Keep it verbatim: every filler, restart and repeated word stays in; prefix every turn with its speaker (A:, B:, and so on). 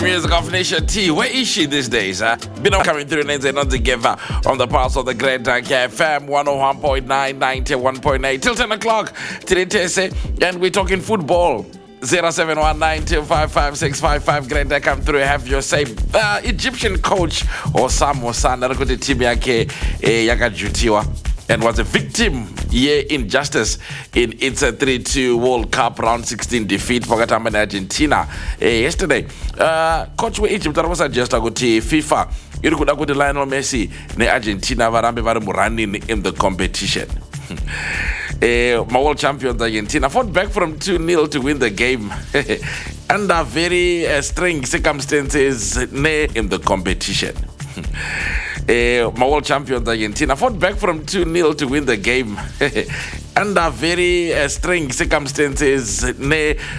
A: the music of Nation T. Where is she these days, huh? Been coming through and not together on the pulse of the Great F M one oh one point nine, ninety-one point eight till ten o'clock. Today, and we're talking football. zero seven one nine two five five six five five. Great, come through. Have your say. Uh, Egyptian coach Osam Osana Rakote team yake yakajutiwa and was a victim yeah injustice in its three two World Cup round sixteen defeat pakatamba in Argentina uh, yesterday. Uh, coach wa Egypt was just kuti FIFA iri kuda kuti Lionel Messi ne Argentina varambe vari running in the competition. Uh, my world champions Argentina fought back from two nil to win the game under very uh, strange circumstances in the competition. Uh, my world champions Argentina fought back from two nil to win the game under very uh, strange circumstances